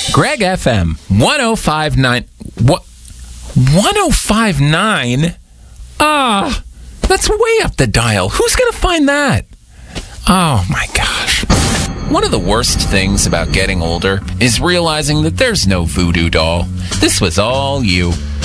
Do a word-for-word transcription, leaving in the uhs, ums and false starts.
Greg F M, one oh five point nine. What? one oh five point nine? Ah, that's way up the dial. Who's going to find that? Oh, my gosh. One of the worst things about getting older is realizing that there's no voodoo doll. This was all you.